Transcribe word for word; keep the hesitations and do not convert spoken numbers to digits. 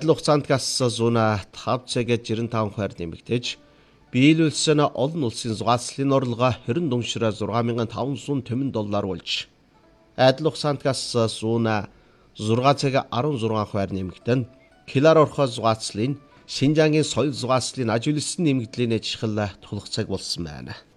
Адил хугацаанд газ зүүнэ тав цагаар жирэн таван хувиар нэмэгдэж, биелүүлсэн олон улсын зугаацлын орлого хорин дүншрэ зургаан мянган таван зуун томон доллар болж, адил хугацаанд газ зүүнэ зургаан цаг арван зургаан хувиар нэмэгдэн, Килар орхоо зугаацлын Шинжаангийн соёл зугаацлын аж үйлсэн нэмэгдлийн ажихал тулах цаг болсон байна.